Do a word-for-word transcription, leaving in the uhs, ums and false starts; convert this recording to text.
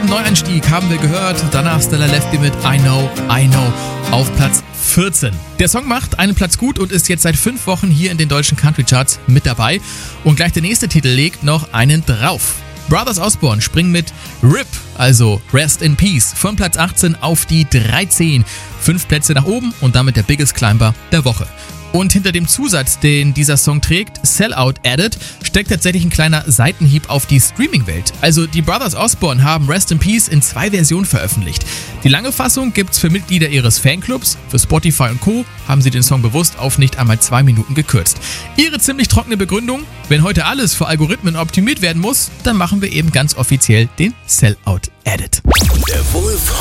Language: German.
Neueinstieg haben wir gehört. Danach Stella Lefty mit I Know, I Know auf Platz vierzehn. Der Song macht einen Platz gut und ist jetzt seit fünf Wochen hier in den deutschen Country Charts mit dabei. Und gleich der nächste Titel legt noch einen drauf. Brothers Osborne springen mit R I P, also Rest in Peace, von Platz achtzehn auf die dreizehn. Fünf Plätze nach oben und damit der Biggest Climber der Woche. Und hinter dem Zusatz, den dieser Song trägt, Sellout Added, steckt tatsächlich ein kleiner Seitenhieb auf die Streaming-Welt. Also die Brothers Osborne haben Rest in Peace in zwei Versionen veröffentlicht. Die lange Fassung gibt's für Mitglieder ihres Fanclubs. Für Spotify und Co. haben sie den Song bewusst auf nicht einmal zwei Minuten gekürzt. Ihre ziemlich trockene Begründung: Wenn heute alles für Algorithmen optimiert werden muss, dann machen wir eben ganz offiziell den Sellout Added. Der Wolf